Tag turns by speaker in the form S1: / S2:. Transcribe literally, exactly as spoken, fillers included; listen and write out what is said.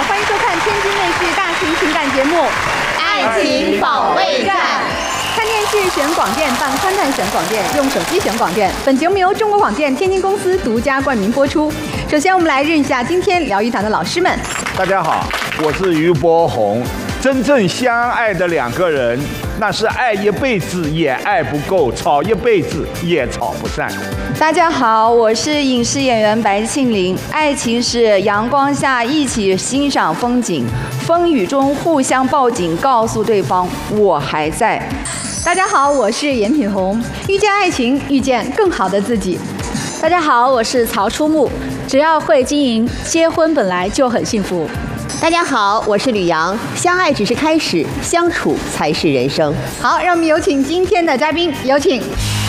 S1: 欢迎收看天津卫视大型情感节目《
S2: 爱情保卫战》。
S1: 看电视选广电，办宽带选广电，用手机选广电。本节目由中国广电天津公司独家冠名播出。首先，我们来认识一下今天聊一堂的老师们。
S3: 大家好，我是于波鸿。真正相爱的两个人，那是爱一辈子也爱不够，吵一辈子也吵不散。
S4: 大家好，我是影视演员白庆玲。爱情是阳光下一起欣赏风景，风雨中互相抱紧，告诉对方我还在。
S1: 大家好，我是严品红。遇见爱情，遇见更好的自己。
S5: 大家好，我是曹初木。只要会经营，结婚本来就很幸福。
S2: 大家好，我是吕阳。相爱只是开始，相处才是人生。
S1: 好，让我们有请今天的嘉宾，有请。